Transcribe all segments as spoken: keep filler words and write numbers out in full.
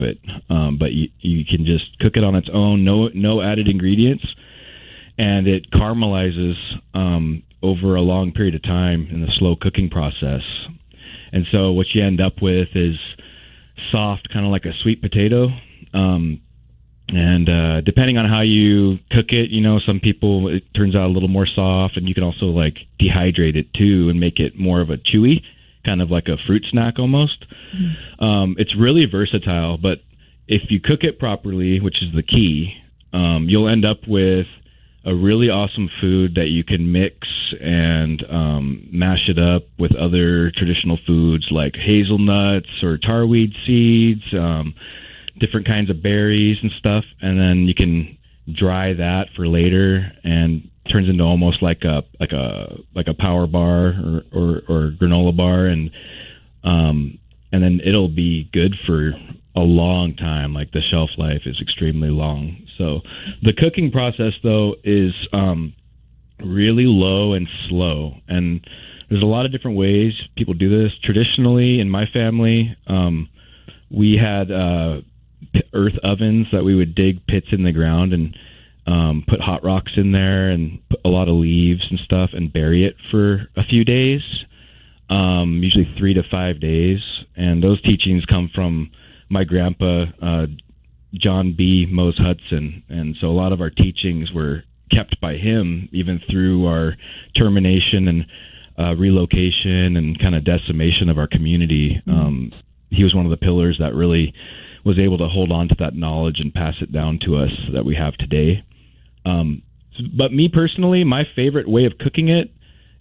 it. Um, but you, you can just cook it on its own, no no added ingredients, and it caramelizes um, over a long period of time in the slow cooking process. And so what you end up with is soft, kind of like a sweet potato. Um, and uh, depending on how you cook it, you know, some people, it turns out a little more soft, and you can also like dehydrate it too and make it more of a chewy, kind of like a fruit snack almost. Mm-hmm. Um, it's really versatile, but if you cook it properly, which is the key, um, you'll end up with a really awesome food that you can mix and um, mash it up with other traditional foods like hazelnuts or tarweed seeds, um, different kinds of berries and stuff. And then you can dry that for later, and turns into almost like a like a like a power bar or, or, or granola bar, and um, and then it'll be good for a long time. Like the shelf life is extremely long. So the cooking process, though, is um, really low and slow. And there's a lot of different ways people do this. Traditionally, in my family, um, we had uh, earth ovens that we would dig pits in the ground and um, put hot rocks in there and put a lot of leaves and stuff and bury it for a few days, um, usually three to five days. And those teachings come from my grandpa, uh, John B. Mose Hudson. And so a lot of our teachings were kept by him, even through our termination and uh, relocation and kind of decimation of our community. Mm-hmm. Um, he was one of the pillars that really was able to hold on to that knowledge and pass it down to us that we have today. Um, but me personally, my favorite way of cooking it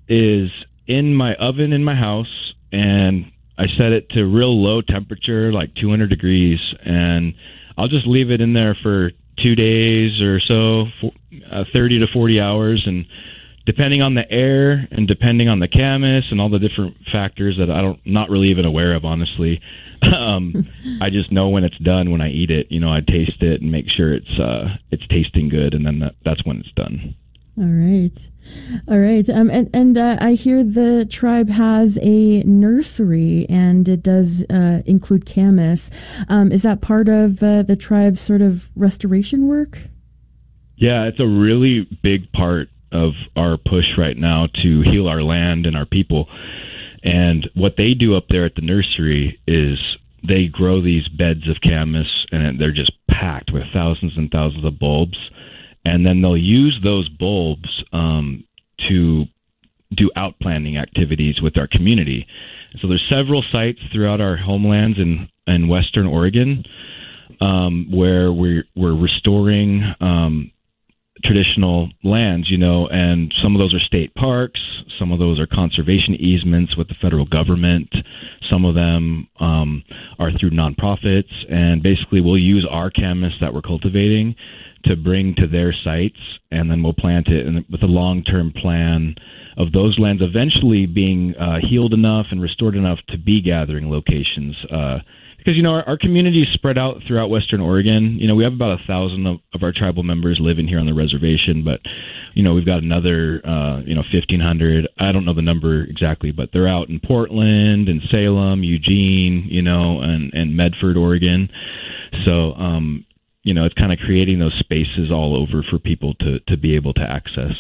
is in my oven in my house, and I set it to real low temperature, like two hundred degrees, and I'll just leave it in there for two days or so, for, uh, thirty to forty hours, and depending on the air and depending on the camas and all the different factors that I don't not really even aware of, honestly, um, I just know when it's done when I eat it. You know, I taste it and make sure it's uh, it's tasting good, and then that, that's when it's done. All right. All right. Um, and and uh, I hear the tribe has a nursery, and it does uh, include camas. Um, is that part of uh, the tribe's sort of restoration work? Yeah, it's a really big part of our push right now to heal our land and our people. And what they do up there at the nursery is they grow these beds of camas, and they're just packed with thousands and thousands of bulbs. And then they'll use those bulbs um, to do outplanting activities with our community. So there's several sites throughout our homelands in, in Western Oregon um, where we're, we're restoring um, traditional lands, you know, and some of those are state parks, some of those are conservation easements with the federal government, some of them um, are through nonprofits, and basically we'll use our camas that we're cultivating to bring to their sites, and then we'll plant it and with a long-term plan of those lands eventually being uh, healed enough and restored enough to be gathering locations. Uh, because, you know, our, our community is spread out throughout Western Oregon. You know, we have about a thousand of, of our tribal members living here on the reservation, but, you know, we've got another, uh, you know, fifteen hundred. I don't know the number exactly, but they're out in Portland and Salem, Eugene, you know, and, and Medford, Oregon. So, um, you know, it's kind of creating those spaces all over for people to, to be able to access.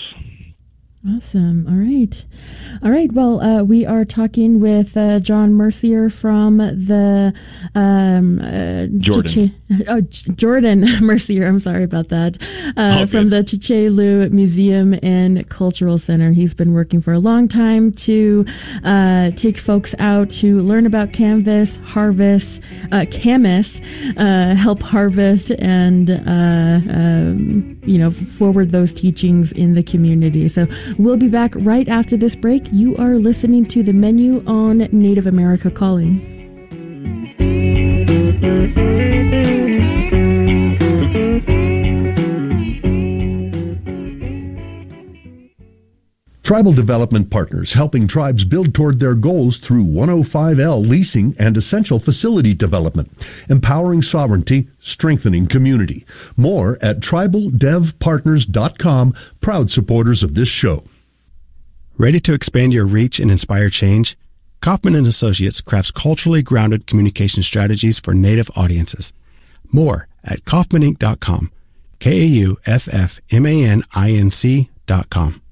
Awesome. All right. All right. Well, uh, we are talking with uh, John Mercier from the um, uh, Jordan. Chiche- oh, J- Jordan Mercier. I'm sorry about that. Uh, oh, from the Chiche-Lu Museum and Cultural Center. He's been working for a long time to uh, take folks out to learn about Canvas, harvest, uh, Camas, uh, help harvest, and uh, um, you know, forward those teachings in the community. So we'll be back right after this break. You are listening to The Menu on Native America Calling. Tribal Development Partners, helping tribes build toward their goals through one oh five L leasing and essential facility development, empowering sovereignty, strengthening community. More at tribal dev partners dot com, proud supporters of this show. Ready to expand your reach and inspire change? Kaufman and Associates crafts culturally grounded communication strategies for Native audiences. More at Kaufman Inc dot com. K A U F F M A N I N C dot com.